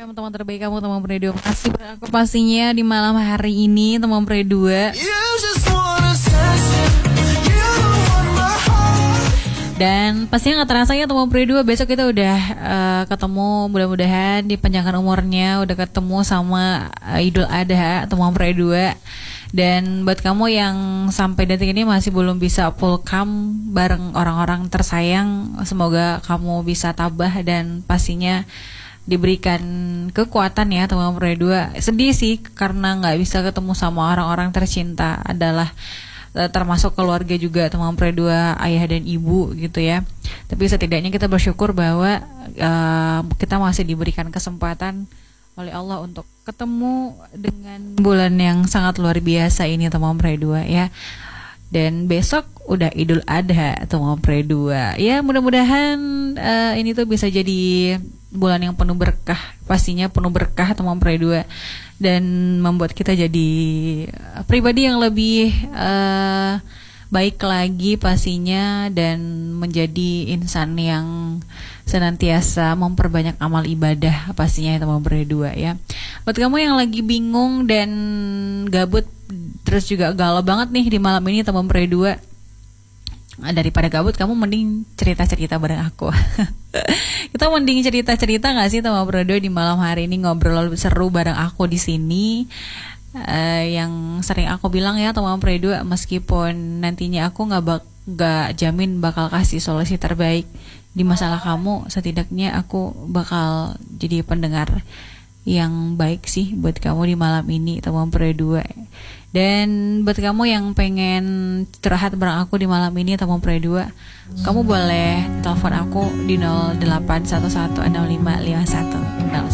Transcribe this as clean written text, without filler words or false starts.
teman terbaik kamu, teman Pre2. Makasih aku pastinya di malam hari ini, teman Pre2. Dan pastinya gak terasa ya teman Pre2, besok kita udah ketemu, mudah-mudahan dipanjangkan umurnya, udah ketemu sama Idul Adha teman Pre2. Dan buat kamu yang sampai detik ini masih belum bisa full cam bareng orang-orang tersayang, semoga kamu bisa tabah dan pastinya diberikan kekuatan ya teman Pre2. Sedih sih karena gak bisa ketemu sama orang-orang tercinta, adalah termasuk keluarga juga teman Pre2, ayah dan ibu gitu ya. Tapi setidaknya kita bersyukur bahwa kita masih diberikan kesempatan oleh Allah untuk ketemu dengan bulan yang sangat luar biasa ini teman Pre2 ya. Dan besok udah Idul Adha teman Pre2 ya, mudah-mudahan ini tuh bisa jadi bulan yang penuh berkah, pastinya penuh berkah teman Pre2, dan membuat kita jadi pribadi yang lebih baik lagi pastinya, dan menjadi insan yang senantiasa memperbanyak amal ibadah pastinya ya teman Pre2 ya. Buat kamu yang lagi bingung dan gabut terus juga galau banget nih di malam ini teman Pre2, daripada gabut kamu mending cerita-cerita bareng aku. Kita mending cerita-cerita nggak sih teman Pre2 di malam hari ini, ngobrol seru bareng aku di sini. Yang sering aku bilang ya teman Pre2, meskipun nantinya aku nggak jamin bakal kasih solusi terbaik di masalah kamu, setidaknya aku bakal jadi pendengar yang baik sih buat kamu di malam ini teman Pre2. Dan buat kamu yang pengen curhat bareng aku di malam ini teman Pre2, kamu boleh telepon aku di 0811655101.